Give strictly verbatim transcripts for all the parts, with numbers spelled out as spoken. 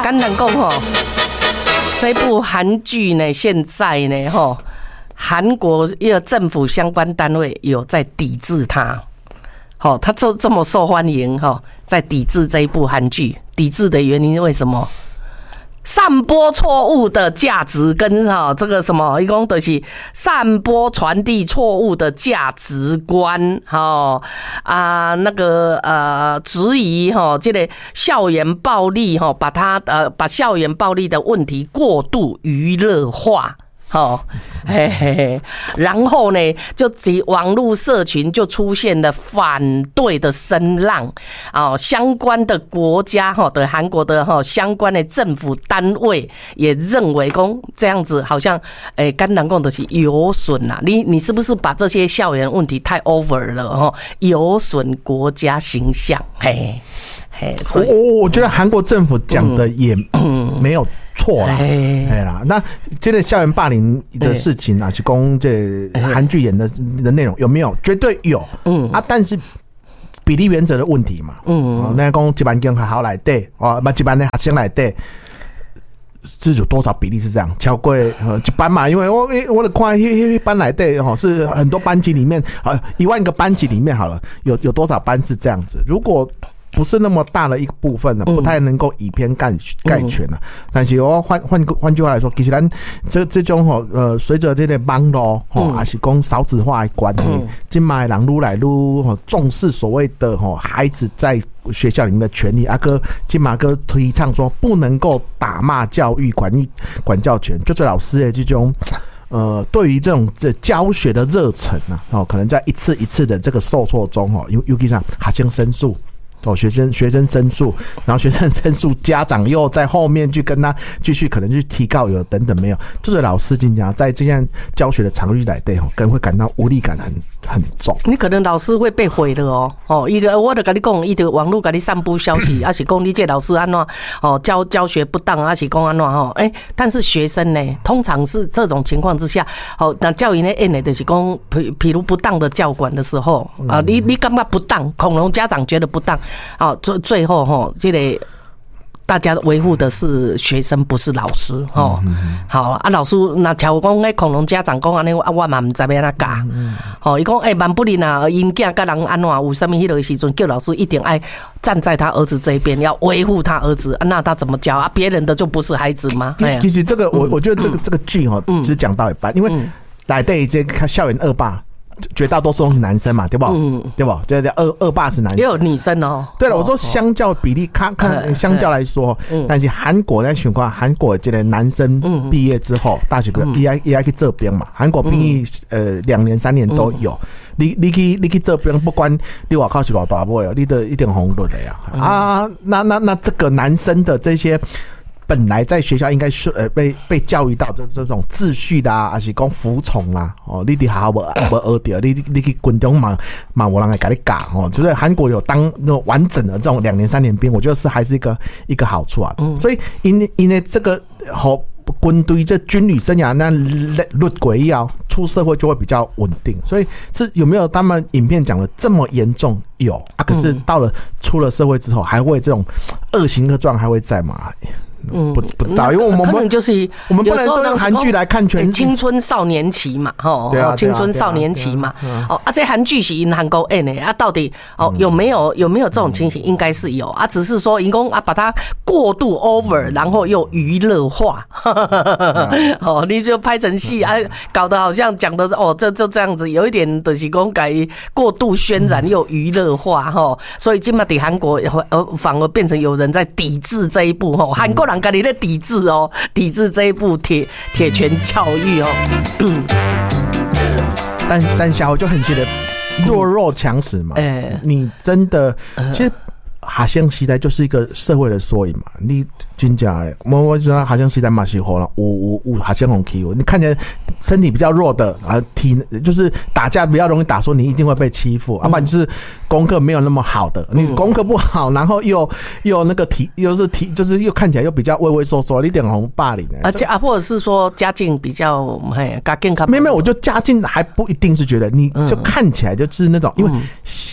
简单讲吼，这部韩剧呢，现在呢吼，韩国一个政府相关单位有在抵制它。好，它这这么受欢迎哈，在抵制这一部韩剧，抵制的原因为什么？散播错误的价值跟哈这个什么，一共都是散播传递错误的价值观哈啊那个呃质疑哈这个校园暴力哈，把它呃把校园暴力的问题过度娱乐化。好，嘿嘿嘿，然后呢，就网络社群就出现了反对的声浪啊，相关的国家哈的韩国的哈相关的政府单位也认为公这样子好像诶，简单讲就是有损啦，你你是不是把这些校园问题太 over 了哈，有损国家形象，嘿。 我我我觉得韩国政府讲的也没有错啦，哎啦，那这个校园霸凌的事情啊，是讲这韩剧演的的内容有没有？绝对有，嗯啊，但是比例原则的问题嘛，嗯，那讲一班跟还好来对，哦，把一班的学生来对。是有多少比例是这样超过呃一班嘛？因为我我的看一班来对哈，是很多班级里面啊一万个班级里面好了，有有多少班是这样子？如果不是那么大的一个部分呢，不太能够以偏概概全啊。但是我换换换句话来说，其实咱这这种吼呃，随着这个网络吼，还是讲少子化的关系，今麦人愈来愈重视所谓的吼孩子在学校里面的权利。阿哥今马哥提倡说，不能够打骂教育管育管教权，就是老师的这种。呃，对于这种这教学的热忱啊，哦，可能在一次一次的这个受挫中哦，尤尤其上学生申诉。哦，学生学生申诉，然后学生申诉，家长又在后面去跟他继续可能去提告，有等等没有，就是老师经常在这样教学的场域来对吼，可能会感到无力感很很重。你可能老师会被毁了哦，哦，伊就我就跟你讲，伊就网络跟你散布消息，还是讲你这老师安怎哦教教学不当，还是讲安怎吼？哎，但是学生呢，通常是这种情况之下，哦，那教育呢，演的就是讲，譬譬如不当的教管的时候啊，你你感觉不当，恐龙家长觉得不当。哦，最最后哈，这个大家维护的是学生，不是老师哦。好啊，老师那像讲那恐龙家长讲安尼，啊，我嘛唔知要安怎教。哦，伊讲诶，万不哩呐，因囝甲人安怎有啥物迄个时阵，叫老师一定爱站在他儿子这边，要维护他儿子。啊、那他怎么教啊？别人的就不是孩子吗？ 其实这个我我觉得这个这个剧哈，只讲到一半，因为来对这个校园恶霸。绝大多数都是男生嘛，对不？嗯，对不？对对，恶恶霸是男生， 也有女生哦。 对了，我说相较比例，看看相较来说，但是韩国在情况，韩国这个男生毕业之后，大学毕业也也要去这边嘛。韩国兵役呃两年三年都有，你你去你去这边，不管你外口是偌大尾哦，你都一定红润的呀。啊，那那那这个男生的这些。本来在学校应该是呃被被教育到这这种秩序的啊，还是讲服从啦哦，你得好好无无学到，你你去军中嘛嘛有人来给你教哦，就是韩国有当那种完整的这种两年三年兵，我觉得是还是一个一个好处啊。嗯、所以因因为这个好军队这军旅生涯那律轨啊，出社会就会比较稳定。所以是有没有他们影片讲的这么严重？有啊，可是到了出了社会之后，还会这种恶行恶状还会在吗？嗯，不不知道，因为我们可能就是我们不能说用韩剧来看全青春少年期嘛，吼，对啊，青春少年期嘛，哦啊，这韩剧是因韩国演的啊，到底哦有没有有没有这种情形？应该是有啊，只是说因公啊把它过度 over， 然后又娱乐化，哦，你就拍成戏啊，搞得好像讲的哦，这就这样子，有一点的是讲改过度渲染又娱乐化哈，所以今嘛在韩国呃反而变成有人在抵制这一部哈，韩国人。你在抵制哦，抵制这一部铁铁拳教育哦。嗯、 但但小孩就很觉得弱肉强食嘛。欸、你真的其实学生时代就是一个社会的缩影嘛。你真正我我知道学生时代嘛是好了，有有有学生很欺负，你看起来身体比较弱的啊，体就是打架比较容易打，说你一定会被欺负，要、嗯啊、不然就是功课没有那么好的，你功课不好，然后又又那个体又是体就是又看起来又比较畏畏缩缩，你点红霸凌的， 而且啊，或者是说家境比较嘿家境， 没有没有，我就家境还不一定是觉得，你就看起来就是那种，因为。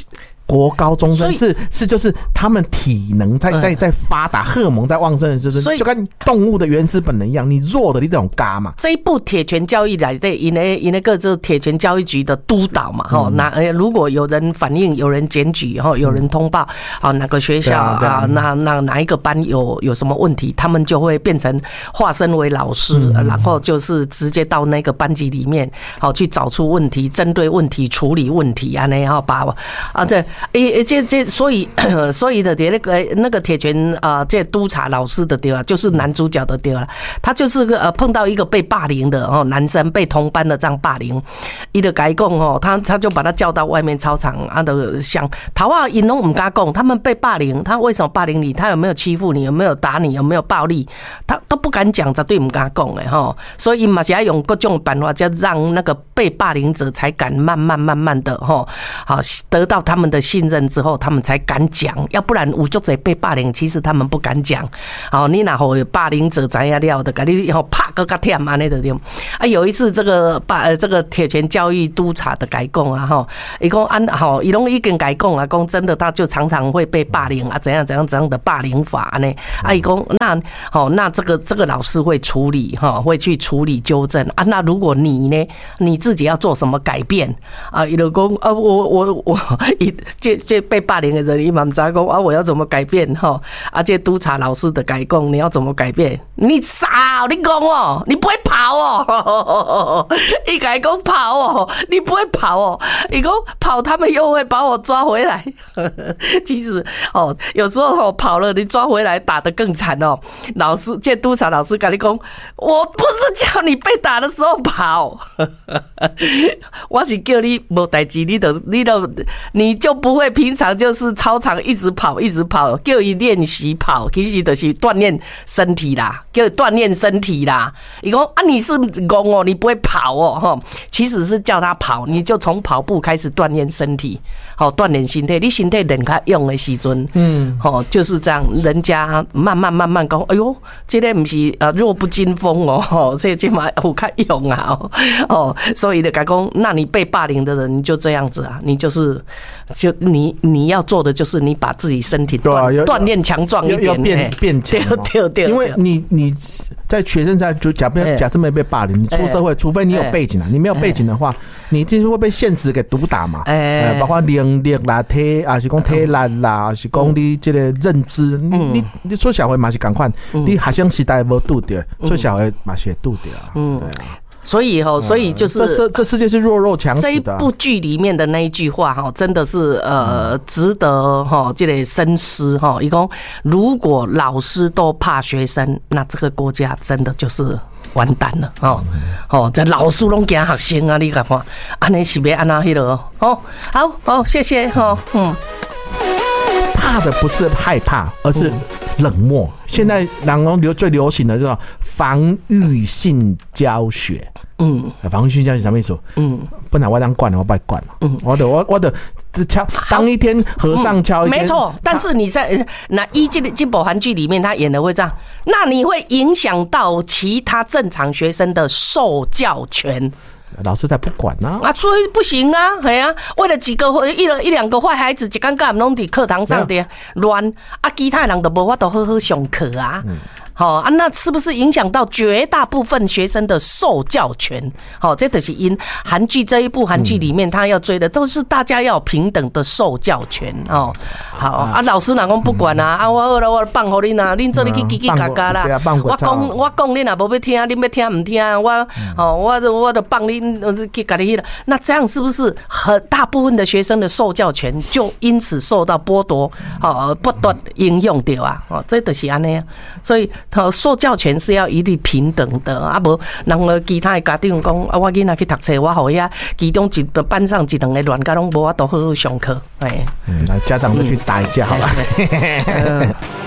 国高中生是是就是他们体能在在在发达，荷尔蒙在旺盛的时候，就跟动物的原始本能一样，你弱的你这种嘎嘛。 这一部铁拳教育来对，因为因为个就是铁拳教育局的督导嘛，哈、嗯，那如果有人反映、有人检举，哈，有人通报，啊，哪个学校啊，啊那那哪一个班有有什么问题，他们就会变成化身为老师，嗯、然后就是直接到那个班级里面，好去找出问题，针对问题处理问题啊，那哈把啊这。诶，这这，所以所以的那个那个铁拳啊，这督察老师的对啊，就是男主角的对啊，他就是个呃碰到一个被霸凌的哦，男生被同班的这样霸凌，伊就改讲哦，他他就把他叫到外面操场啊的想，他话因拢唔敢讲，他们被霸凌，他为什么霸凌你？他有没有欺负你？有没有打你？有没有暴力？他都不敢讲，绝对唔敢讲的哈。所以嘛是要用各种办法，就让那个被霸凌者才敢慢慢慢慢的哈，好得到他们的信任之后，他们才敢讲，要不然有足侪被霸凌，其实他们不敢讲。好，你若互霸凌者知影了的，甲你吼拍个较忝安尼就对。啊，有一次这个霸这个铁拳教育督察的改讲啊，吼，伊讲按吼，伊拢已经改讲啊，讲真的，他就常常会被霸凌啊，怎样怎样怎样的霸凌法呢？啊，伊讲那好，那这个这个老师会处理哈，会去处理纠正啊。那如果你呢，你自己要做什么改变啊？伊就讲啊，我我我，这这被霸凌的人，伊嘛不知道讲啊，我要怎么改变哈？啊，这督察老师的改讲，你要怎么改变？你傻，你讲哦，你不会跑哦，伊改讲跑哦，你不会跑哦，伊讲跑，他们又会把我抓回来。其实哦，有时候哦跑了，你抓回来打得更惨哦。老师，这督察老师跟你讲，我不是叫你被打的时候跑，我是叫你没代志，你都你都你就不会平常就是操场一直跑一直跑，叫伊练习跑，其实就是锻炼身体啦，叫锻炼身体啦。伊讲啊，你是公哦，你不会跑哦，哈，其实是叫他跑，你就从跑步开始锻炼身体，好锻炼身体，你身体练较用的时阵，嗯，好就是这样，人家慢慢慢慢讲，哎呦，这个不是呃弱不禁风哦，这这嘛有较用啊，哦，所以的讲，那你被霸凌的人你就这样子啊，你就是就你你要做的就是你把自己身体锻锻炼强壮一点， 要变变强， 对对对， 因为你你在学生在就假设假设没被霸凌，你出社会，除非你有背景啊，你没有背景的话，你一定会被现实给毒打嘛，哎，包括能力啦、体啊，是讲体力啦，是讲你这个认知，你你出社会嘛是同款，你学生时代无拄到，出社会嘛是会拄到，嗯，对啊。 所以哈，所以就是这这世界是弱肉强食的。 这一部剧里面的那一句话哈，真的是呃值得哈这类深思哈。一共如果老师都怕学生，那这个国家真的就是完蛋了哦哦，这老师拢惊学生啊，你看看，安尼是要安那迄个哦，好好谢谢哈，嗯。 怕的不是害怕，而是冷漠。现在人流最流行的就是防御性教学。嗯，防御性教学什么意思？嗯，本来我当惯了，我不惯了。嗯，我的我我的敲当一天和尚敲一天， 没错。但是你在那一这这部韩剧里面，他演的会这样，那你会影响到其他正常学生的受教权。 老师才不管啊！ 啊，所以不行啊，系啊，为了几个一一两个坏孩子，一竿竿拢伫课堂上的乱啊，其他人都无法度好好上课啊。嗯好啊，那是不是影响到绝大部分学生的受教权？好，这就是因韩剧这一部韩剧里面，他要追的都是大家要平等的受教权哦。好啊，老师哪讲不管啊？啊，我好了，我放互恁啊，恁做你去叽叽嘎嘎啦。我讲我讲恁啊，无要听，恁要听唔听？我哦，我我就放恁去搞你了。那这样是不是很大部分的学生的受教权就因此受到剥夺？哦，不断应用掉啊？哦，这就是安尼啊，所以。受教权是要一律平等的，啊无，然后其他的家长讲啊，我囡仔去读册，我互伊啊，其中一班上一两个乱甲拢无法度好好上课，哎， 嗯，那家长就去打一架好了。